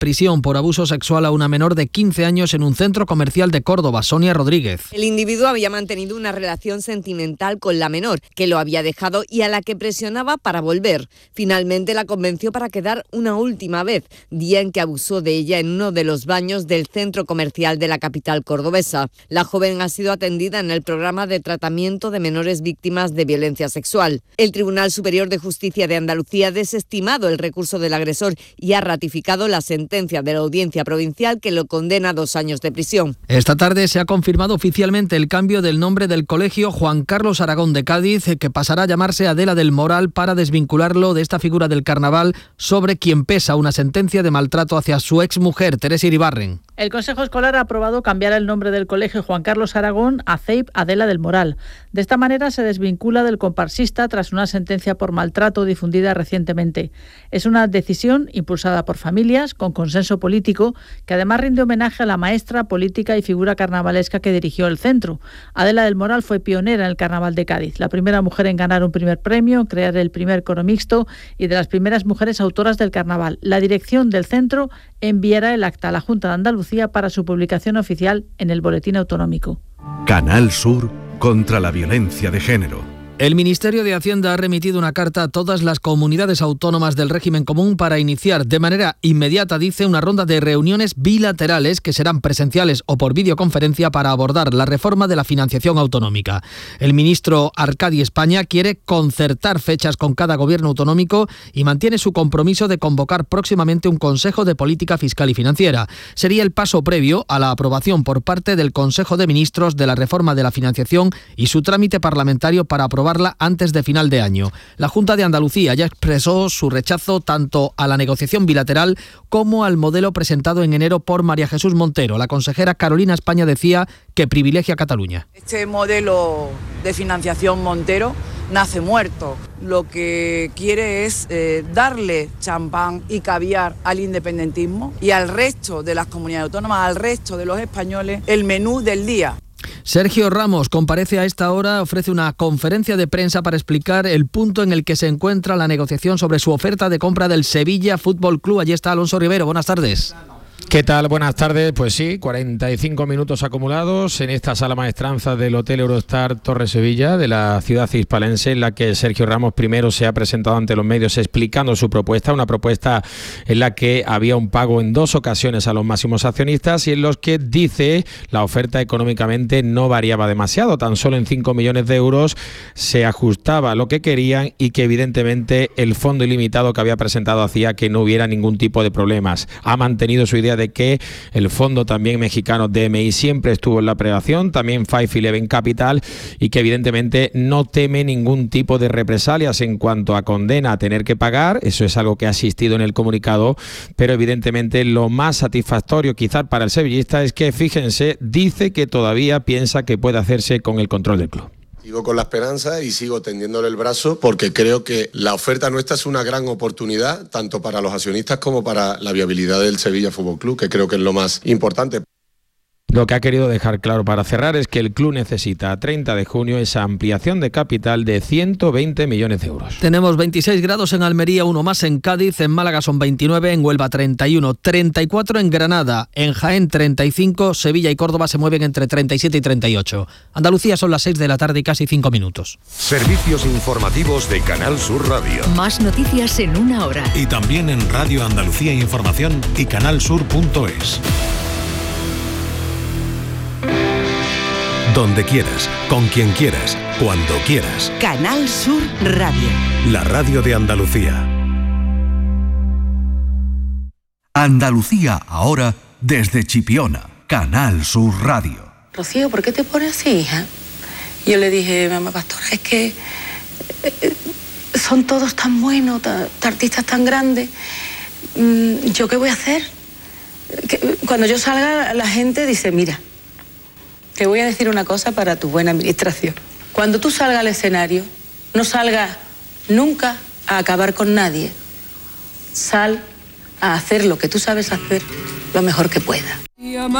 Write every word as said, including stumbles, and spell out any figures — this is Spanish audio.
prisión por abuso sexual a una menor de quince años en un centro comercial de Córdoba. Sonia Rodríguez. El individuo había mantenido una relación sentimental con la menor, que lo había dejado y a la que presionaba para volver. Finalmente la convenció para quedar una última vez, día en que abusó de ella en uno de los baños del centro comercial de la capital cordobesa. La joven ha sido atendida en el programa de tratamiento de menores víctimas de violencia sexual. El Tribunal Superior de Justicia de Andalucía ha desestimado el recurso del agresor y ha ratificado la sentencia de la Audiencia Provincial que lo condena a dos años de prisión. Esta tarde se ha confirmado oficialmente el cambio del nombre del colegio Juan Carlos Aragón de Cádiz, que pasará a llamarse Adela del Moral para desvincularlo de esta figura del carnaval sobre quien pesa una sentencia de maltrato hacia su exmujer, Teresa Iribarren. El Consejo Escolar ha aprobado cambiar el nombre del colegio Juan Carlos Aragón a C E I P Adela del Moral. De esta manera se desvincula del comparsista tras una sentencia por maltrato difundida recientemente. Es una decisión impulsada por familias, con consenso político, que además rinde homenaje a la maestra, política y figura carnavalesca que dirigió el centro. Adela del Moral fue pionera en el Carnaval de Cádiz, la primera mujer en ganar un primer premio, crear el primer coro mixto y de las primeras mujeres autoras del carnaval. La dirección del centro enviará el acta a la Junta de Andalucía para su publicación oficial en el Boletín Autonómico. Canal Sur contra la violencia de género. El Ministerio de Hacienda ha remitido una carta a todas las comunidades autónomas del régimen común para iniciar de manera inmediata, dice, una ronda de reuniones bilaterales que serán presenciales o por videoconferencia para abordar la reforma de la financiación autonómica. El ministro Arcadi España quiere concertar fechas con cada gobierno autonómico y mantiene su compromiso de convocar próximamente un Consejo de Política Fiscal y Financiera. Sería el paso previo a la aprobación por parte del Consejo de Ministros de la reforma de la financiación y su trámite parlamentario para aprobar antes de final de año. La Junta de Andalucía ya expresó su rechazo tanto a la negociación bilateral como al modelo presentado en enero por María Jesús Montero. La consejera Carolina España decía que privilegia a Cataluña. Este modelo de financiación Montero nace muerto. Lo que quiere es eh, darle champán y caviar al independentismo y al resto de las comunidades autónomas, al resto de los españoles, el menú del día. Sergio Ramos comparece a esta hora, ofrece una conferencia de prensa para explicar el punto en el que se encuentra la negociación sobre su oferta de compra del Sevilla Fútbol Club. Allí está Alonso Rivero, buenas tardes. ¿Qué tal? Buenas tardes. Pues sí, cuarenta y cinco minutos acumulados en esta sala maestranza del Hotel Eurostar Torre Sevilla de la ciudad hispalense, en la que Sergio Ramos primero se ha presentado ante los medios explicando su propuesta, una propuesta en la que había un pago en dos ocasiones a los máximos accionistas y en los que dice la oferta económicamente no variaba demasiado, tan solo en cinco millones de euros se ajustaba a lo que querían y que evidentemente el fondo ilimitado que había presentado hacía que no hubiera ningún tipo de problemas. Ha mantenido su idea de de que el fondo también mexicano D M I siempre estuvo en la operación, también Five Eleven Capital, y que evidentemente no teme ningún tipo de represalias en cuanto a condena a tener que pagar. Eso es algo que ha existido en el comunicado, pero evidentemente lo más satisfactorio quizás para el sevillista es que, fíjense, dice que todavía piensa que puede hacerse con el control del club. Sigo con la esperanza y sigo tendiéndole el brazo porque creo que la oferta nuestra es una gran oportunidad tanto para los accionistas como para la viabilidad del Sevilla Fútbol Club, que creo que es lo más importante. Lo que ha querido dejar claro para cerrar es que el club necesita a treinta de junio esa ampliación de capital de ciento veinte millones de euros. Tenemos veintiséis grados en Almería, uno más en Cádiz, en Málaga son veintinueve, en Huelva treinta y uno, treinta y cuatro en Granada, en Jaén treinta y cinco, Sevilla y Córdoba se mueven entre treinta y siete y treinta y ocho. Andalucía son las seis de la tarde y casi cinco minutos. Servicios informativos de Canal Sur Radio. Más noticias en una hora. Y también en Radio Andalucía Información y canal sur punto es. Donde quieras, con quien quieras, cuando quieras. Canal Sur Radio. La radio de Andalucía. Andalucía ahora desde Chipiona. Canal Sur Radio. Rocío, ¿por qué te pones así, hija? Yo le dije, mamá pastora, es que eh, son todos tan buenos, tan, artistas tan grandes. ¿Yo qué voy a hacer? Que, cuando yo salga, la gente dice, mira, te voy a decir una cosa para tu buena administración. Cuando tú salgas al escenario, no salgas nunca a acabar con nadie. Sal a hacer lo que tú sabes hacer lo mejor que puedas.